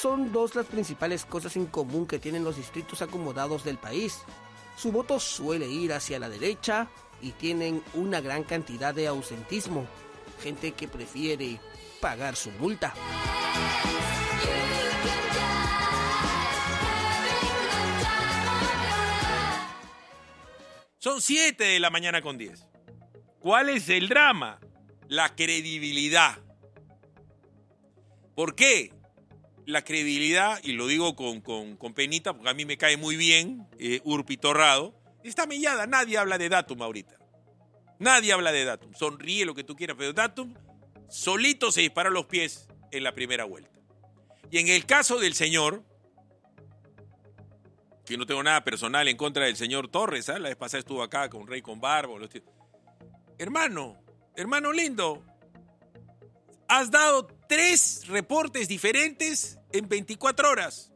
son dos las principales cosas en común que tienen los distritos acomodados del país. Su voto suele ir hacia la derecha y tienen una gran cantidad de ausentismo, gente que prefiere pagar su multa. Son 7:10 a.m. ¿Cuál es el drama? La credibilidad. ¿Por qué? La credibilidad, y lo digo con penita, porque a mí me cae muy bien Urpi Torrado, está mellada. Nadie habla de Datum ahorita. Nadie habla de Datum. Sonríe lo que tú quieras, pero Datum solito se disparó los pies en la primera vuelta. Y en el caso del señor, que no tengo nada personal en contra del señor Torres, la vez pasada estuvo acá con Rey con Barbo. Hermano lindo, has dado 3 reportes diferentes en 24 horas.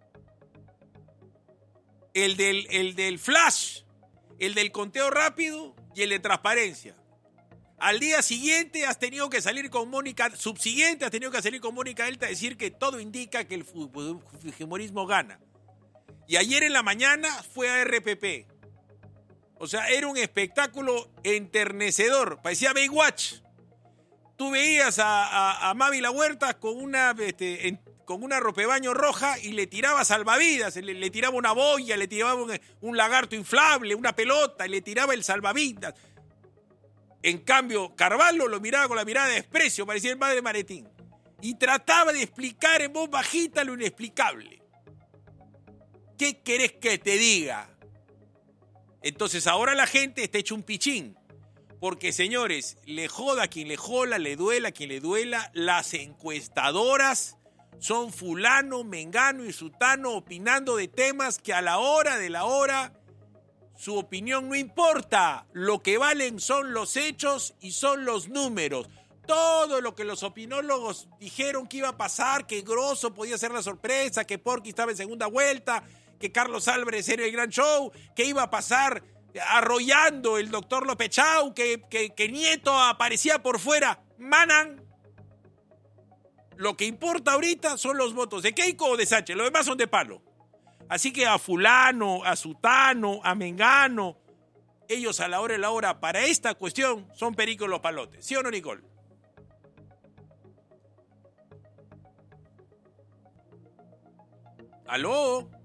El del flash, el del conteo rápido y el de transparencia. Al día siguiente has tenido que salir con Mónica, subsiguiente has tenido que salir con Mónica Delta a decir que todo indica que el fujimorismo gana. Y ayer en la mañana fue a RPP. O sea, era un espectáculo enternecedor. Parecía Baywatch. Tú veías a Mavi La Huerta con una ropebaño roja y le tiraba salvavidas. Le tiraba una boya, le tiraba un lagarto inflable, una pelota, y le tiraba el salvavidas. En cambio, Carvalho lo miraba con la mirada de desprecio, parecía el padre Maretín. Y trataba de explicar en voz bajita lo inexplicable. ¿Qué querés que te diga? Entonces ahora la gente está hecho un pichín. Porque, señores, le joda a quien le joda, le duela a quien le duela. Las encuestadoras son fulano, mengano y sutano opinando de temas que a la hora de la hora su opinión no importa. Lo que valen son los hechos y son los números. Todo lo que los opinólogos dijeron que iba a pasar, que Grosso podía ser la sorpresa, que Porky estaba en segunda vuelta, que Carlos Álvarez era el gran show, que iba a pasar arrollando el doctor López Chau, que Nieto aparecía por fuera. Manan. Lo que importa ahorita son los votos de Keiko o de Sánchez. Los demás son de palo. Así que a fulano, a sutano, a mengano, ellos a la hora de la hora para esta cuestión son pericos los palotes. ¿Sí o no, Nicole? ¿Aló?